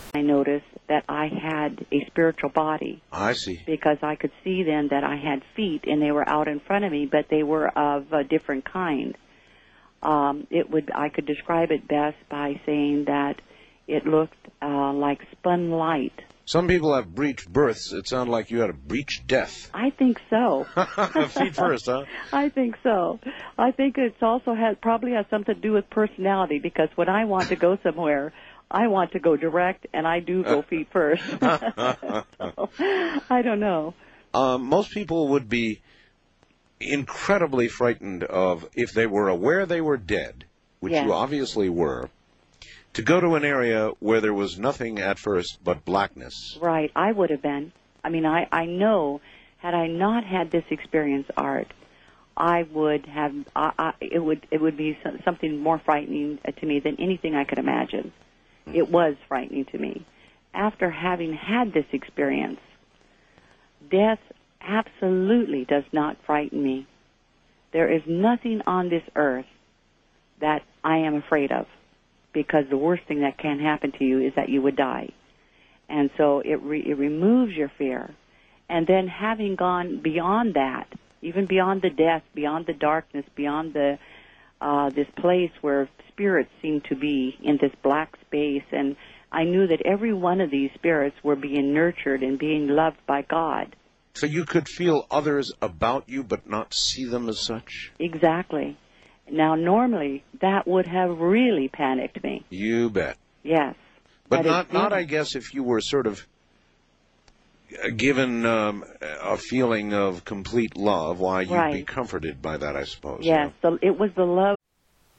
I noticed that I had a spiritual body. I see. Because I could see then that I had feet, and they were out in front of me, but they were of a different kind. I could describe it best by saying that it looked like spun light. Some people have breached births. It sounded like you had a breached death. I think so. Feet first, huh? I think so. I think it's also probably has something to do with personality, because when I want to go somewhere, I want to go direct, and I do go feet first. So, I don't know. Most people would be incredibly frightened of, if they were aware they were dead, which yes. you obviously were, to go to an area where there was nothing at first but blackness. Right, I would have been. I mean, I know, had I not had this experience, Art, I would have, it would be something more frightening to me than anything I could imagine. It was frightening to me. After having had this experience, death absolutely does not frighten me. There is nothing on this earth that I am afraid of, because the worst thing that can happen to you is that you would die. And so it removes your fear. And then having gone beyond that, even beyond the death, beyond the darkness, beyond this place where spirits seem to be in this black space, and I knew that every one of these spirits were being nurtured and being loved by God. So you could feel others about you but not see them as such? Exactly. Now, normally, that would have really panicked me. You bet. Yes. But not, I guess, if you were sort of given a feeling of complete love, why, you'd be comforted by that, I suppose. Yes, it was the love